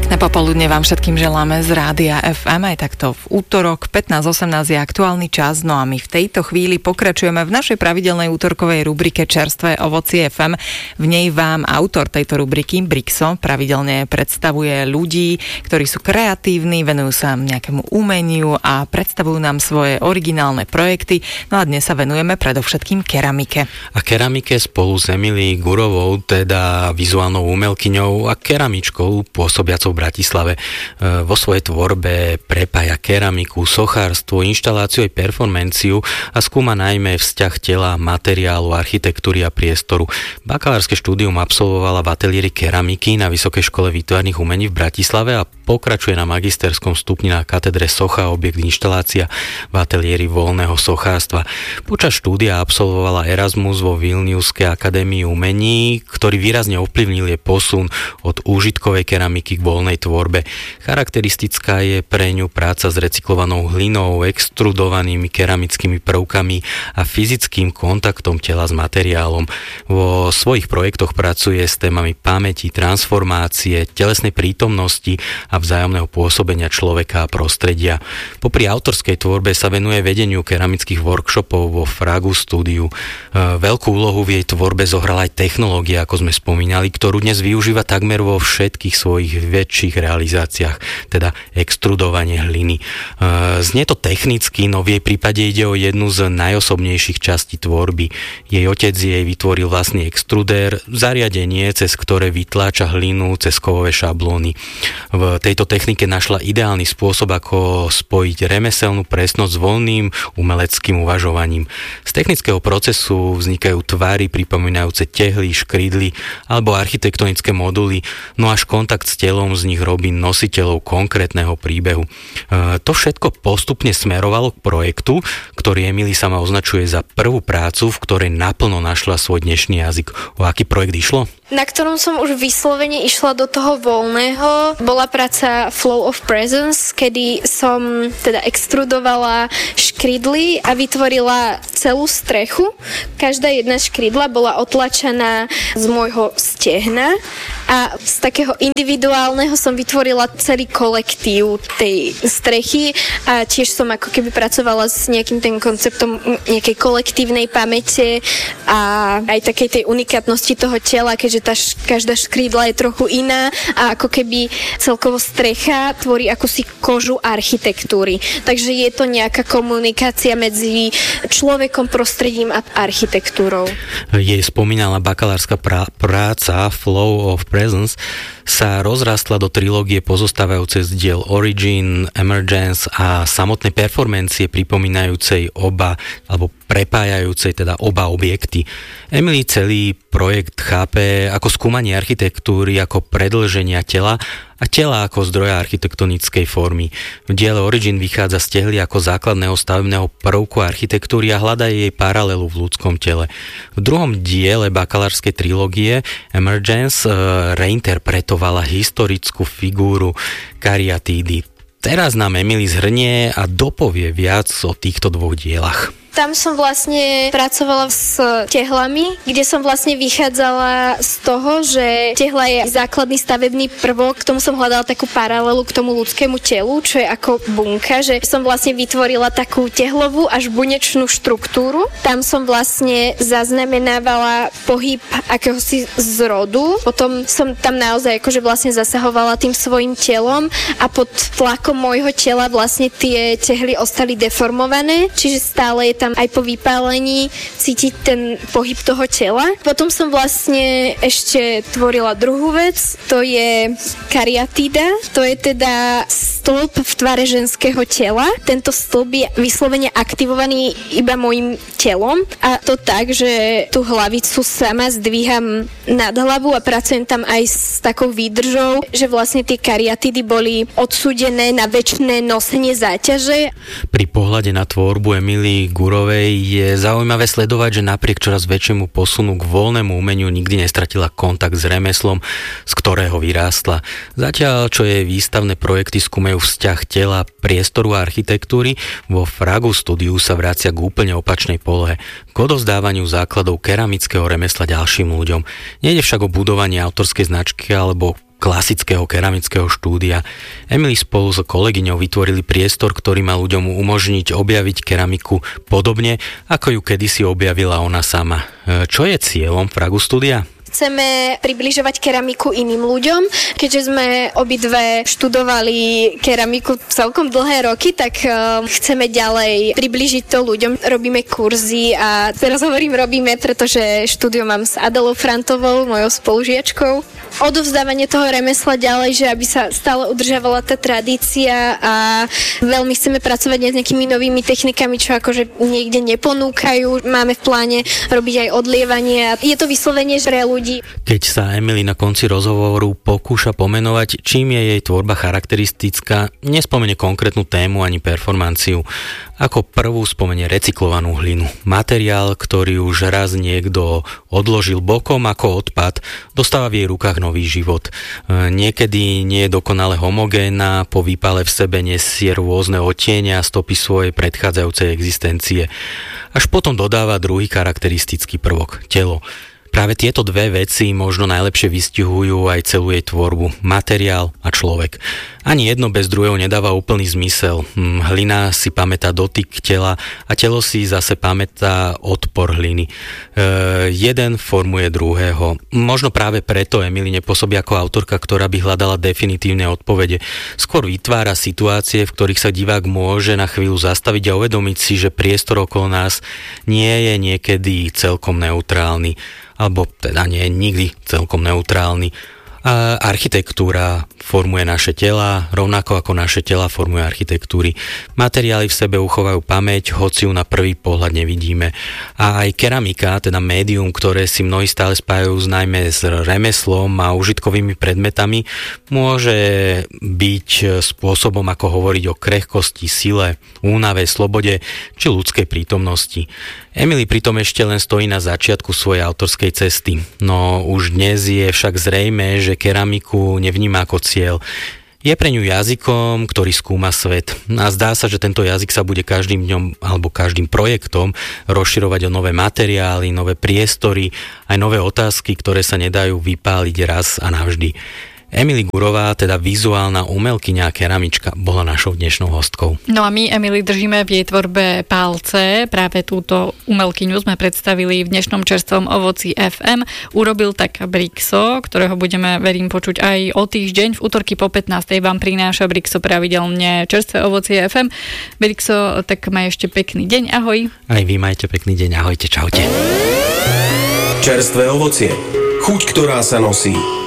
Pekné popoludne vám všetkým želáme z Rádia FM, aj takto v útorok 15:18 je aktuálny čas, no a my v tejto chvíli pokračujeme v našej pravidelnej útorkovej rubrike Čerstvé ovocie FM. V nej vám autor tejto rubriky, Brixo, pravidelne predstavuje ľudí, ktorí sú kreatívni, venujú sa nejakému umeniu a predstavujú nám svoje originálne projekty. No a dnes sa venujeme predovšetkým keramike. A keramike spolu s Emily Gurovou, teda vizuálnou umelkyňou a keramičkou pôsobiacou v Bratislave, vo svojej tvorbe prepája keramiku, sochárstvo, inštaláciu aj performanciu a skúma najmä vzťah tela, materiálu, architektúry a priestoru. Bakalárske štúdium absolvovala v ateliéri keramiky na Vysokej škole výtvarných umení v Bratislave a pokračuje na magisterskom stupni na katedre socha, objekt inštalácia v ateliéri voľného sochárstva. Počas štúdia absolvovala Erasmus vo Vilniuskej akadémii umení, ktorý výrazne ovplyvnil jej posun od úžitkovej keramiky k voľnej tvorbe. Charakteristická je pre ňu práca s recyklovanou hlinou, extrudovanými keramickými prvkami a fyzickým kontaktom tela s materiálom. Vo svojich projektoch pracuje s témami pamäti, transformácie, telesnej prítomnosti a vzájomného pôsobenia človeka a prostredia. Popri autorskej tvorbe sa venuje vedeniu keramických workshopov vo Fragu Studiu. Veľkú úlohu v jej tvorbe zohrala aj technológia, ako sme spomínali, ktorú dnes využíva takmer vo všetkých svojich väčších realizáciách, teda extrudovanie hliny. Znie to technicky, no v jej prípade ide o jednu z najosobnejších častí tvorby. Jej otec jej vytvoril vlastný extrudér, zariadenie, cez ktoré vytláča hlinu cez kovové šablóny. V tejto technike našla ideálny spôsob, ako spojiť remeselnú presnosť s voľným umeleckým uvažovaním. Z technického procesu vznikajú tvary pripomínajúce tehly, škrydly alebo architektonické moduly, no až kontakt s telom z nich robí nositeľov konkrétneho príbehu. To všetko postupne smerovalo k projektu, ktorý Emily sama označuje za prvú prácu, v ktorej naplno našla svoj dnešný jazyk. O aký projekt išlo? Na ktorom som už vyslovene išla do toho voľného, bola práca Flow of Presence, kedy som teda extrudovala škrydly a vytvorila celú strechu. Každá jedna škrydla bola otlačená z môjho stehna a z takého individuálneho som vytvorila celý kolektív tej strechy a tiež som ako keby pracovala s nejakým tým konceptom nejakej kolektívnej pamäte a aj takej tej unikátnosti toho tela, keďže každá škrydla je trochu iná a ako keby celkovo strecha tvorí akúsi kožu architektúry. Takže je to nejaká komunikácia medzi človekom, prostredím a architektúrou. Jej spomínaná bakalárska práca Flow of Presence sa rozrastla do trilógie pozostávajúcej z diel Origin, Emergence a samotnej performancie pripomínajúcej oba, alebo prepájajúcej teda oba objekty. Emily celý projekt chápe ako skúmanie architektúry, ako predĺženia tela a tela ako zdroja architektonickej formy. V diele Origin vychádza z tehly ako základného stavebného prvku architektúry a hľadá jej paralelu v ľudskom tele. V druhom diele bakalárskej trilógie Emergence reinterpretovala historickú figúru kariatídy. Teraz nám Emily zhrnie a dopovie viac o týchto dvoch dielach. Tam som vlastne pracovala s tehlami, kde som vlastne vychádzala z toho, že tehla je základný stavebný prvok, k tomu som hľadala takú paralelu k tomu ľudskému telu, čo je ako bunka, že som vlastne vytvorila takú tehlovú až bunečnú štruktúru. Tam som vlastne zaznamenávala pohyb akéhosi zrodu, potom som tam naozaj akože vlastne zasahovala tým svojim telom a pod tlakom môjho tela vlastne tie tehly ostali deformované, čiže stále je tam aj po vypálení cítiť ten pohyb toho tela. Potom som vlastne ešte tvorila druhú vec, to je kariatída, to je teda stĺp v tvare ženského tela. Tento stĺp je vyslovene aktivovaný iba mojim telom a to tak, že tú hlavicu sama zdvíham nad hlavu a pracujem tam aj s takou výdržou, že vlastne tie kariatídy boli odsúdené na večné nosenie záťaže. Pri pohľade na tvorbu Emily Gurovej je zaujímavé sledovať, že napriek čoraz väčšiemu posunu k voľnému umeniu nikdy nestratila kontakt s remeslom, z ktorého vyrástla. Zatiaľ, čo jej výstavné projekty skúmajú vzťah tela, priestoru a architektúry, vo Fragu Studiu sa vracia k úplne opačnej polohe, k odovzdávaniu základov keramického remesla ďalším ľuďom. Nejde však o budovanie autorskej značky alebo klasického keramického štúdia. Emily spolu s kolegyňou vytvorili priestor, ktorý má ľuďom umožniť objaviť keramiku podobne, ako ju kedysi objavila ona sama. Čo je cieľom Fragu Studia? Chceme približovať keramiku iným ľuďom. Keďže sme obidve študovali keramiku celkom dlhé roky, tak chceme ďalej približiť to ľuďom. Robíme kurzy a teraz robíme, pretože štúdio mám s Adelou Frantovou, mojou spolužiačkou. Odovzdávanie toho remesla ďalej, že aby sa stále udržávala tá tradícia a veľmi chceme pracovať s nejakými novými technikami, čo akože niekde neponúkajú. Máme v pláne robiť aj odlievanie a je to vyslovene pre ľudí. Keď sa Emily na konci rozhovoru pokúša pomenovať, čím je jej tvorba charakteristická, nespomenie konkrétnu tému ani performanciu. Ako prvú spomenie recyklovanú hlinu. Materiál, ktorý už raz niekto odložil bokom ako odpad, dostáva v jej rukách nový život. Niekedy nie je dokonale homogénna, po výpale v sebe nesie rôzne odtiene a stopy svojej predchádzajúcej existencie. Až potom dodáva druhý charakteristický prvok, telo. Práve tieto dve veci možno najlepšie vystihujú aj celú jej tvorbu. Materiál a človek. Ani jedno bez druhého nedáva úplný zmysel. Hlina si pamätá dotyk tela a telo si zase pamätá odpor hliny. Jeden formuje druhého. Možno práve preto Emily nepôsobí ako autorka, ktorá by hľadala definitívne odpovede. Skôr vytvára situácie, v ktorých sa divák môže na chvíľu zastaviť a uvedomiť si, že priestor okolo nás nie je niekedy celkom neutrálny. Alebo teda nie je nikdy celkom neutrálny. A architektúra formuje naše tela, rovnako ako naše tela formuje architektúry. Materiály v sebe uchovajú pamäť, hoci ju na prvý pohľad nevidíme. A aj keramika, teda médium, ktoré si mnohí stále spájajú najmä s remeslom a užitkovými predmetami, môže byť spôsobom, ako hovoriť o krehkosti, sile, únave, slobode či ľudskej prítomnosti. Emily pritom ešte len stojí na začiatku svojej autorskej cesty, no už dnes je však zrejmé, že keramiku nevníma ako cieľ. Je pre ňu jazykom, ktorý skúma svet. A zdá sa, že tento jazyk sa bude každým dňom alebo každým projektom rozširovať o nové materiály, nové priestory, aj nové otázky, ktoré sa nedajú vypáliť raz a navždy. Emily Gurová, teda vizuálna umelkyňa a keramička, bola našou dnešnou hostkou. No a my, Emily, držíme v jej tvorbe palce. Práve túto umelkyňu sme predstavili v dnešnom čerstvom ovoci FM. Urobil tak Brixo, ktorého budeme, verím, počuť aj o týždeň. V útorky po 15. vám prináša Brixo pravidelne čerstvé ovocie FM. Brixo, tak maj ešte pekný deň. Ahoj. Aj vy majte pekný deň. Ahojte, čaute. Čerstvé ovocie. Chuť, ktorá sa nosí.